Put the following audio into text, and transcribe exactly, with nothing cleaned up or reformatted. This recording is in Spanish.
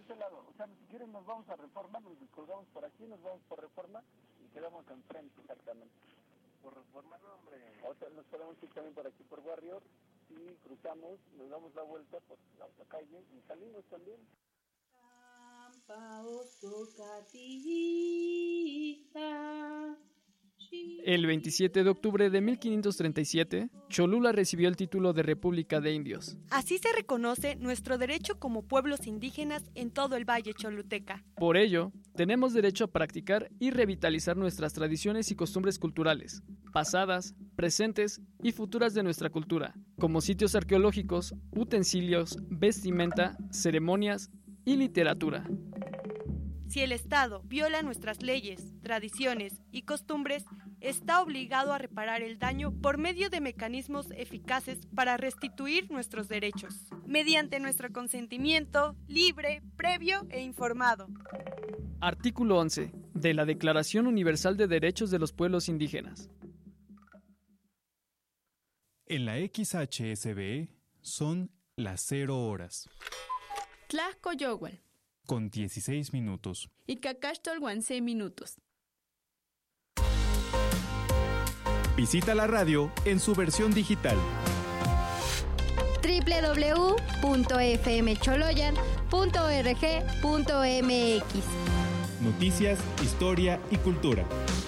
este lado. O sea, si quieren nos vamos a Reforma, nos colgamos por aquí, nos vamos por Reforma y quedamos enfrente exactamente. Por Reforma, no, hombre. O sea, nos podemos ir también por aquí por Warrior y cruzamos, nos damos la vuelta por la otra calle y salimos también. El veintisiete de octubre de mil quinientos treinta y siete, Cholula recibió el título de República de Indios. Así se reconoce nuestro derecho como pueblos indígenas en todo el Valle Choluteca. Por ello, tenemos derecho a practicar y revitalizar nuestras tradiciones y costumbres culturales, pasadas, presentes y futuras de nuestra cultura, como sitios arqueológicos, utensilios, vestimenta, ceremonias y literatura. Si el Estado viola nuestras leyes, tradiciones y costumbres, está obligado a reparar el daño por medio de mecanismos eficaces para restituir nuestros derechos, mediante nuestro consentimiento libre, previo e informado. Artículo once de la Declaración Universal de Derechos de los Pueblos Indígenas. En la X H S B E son las cero horas. Tlajcoyohual. Con dieciséis minutos. Y Cacachtolhuanse minutos. Visita la radio en su versión digital. doble u doble u doble u punto f m choloyan punto org punto m x. Noticias, historia y cultura.